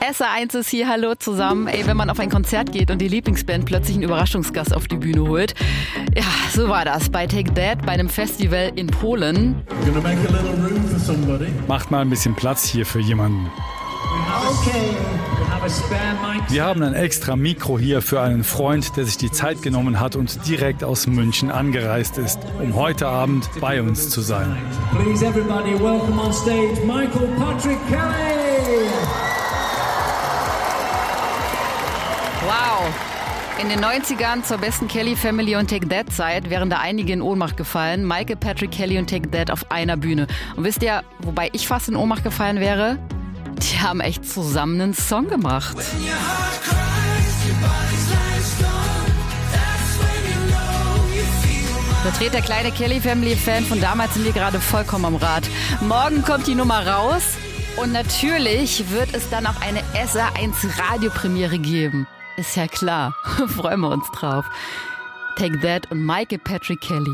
SR1 ist hier, hallo zusammen. Ey, wenn man auf ein Konzert geht und die Lieblingsband plötzlich einen Überraschungsgast auf die Bühne holt. Ja, so war das bei Take That, bei einem Festival in Polen. Macht mal ein bisschen Platz hier für jemanden. Wir haben ein extra Mikro hier für einen Freund, der sich die Zeit genommen hat und direkt aus München angereist ist, um heute Abend bei uns zu sein. Please everybody welcome on stage Michael Patrick Kelly. Wow. In den 90ern zur besten Kelly-Family und Take That-Zeit wären da einige in Ohnmacht gefallen. Michael Patrick Kelly und Take That auf einer Bühne. Und wisst ihr, wobei ich fast in Ohnmacht gefallen wäre? Die haben echt zusammen einen Song gemacht. Da dreht der kleine Kelly-Family-Fan von damals sind wir gerade vollkommen am Rad. Morgen kommt die Nummer raus und natürlich wird es dann auch eine SR1-Radiopremiere geben. Ist ja klar, freuen wir uns drauf. Take That und Michael Patrick Kelly.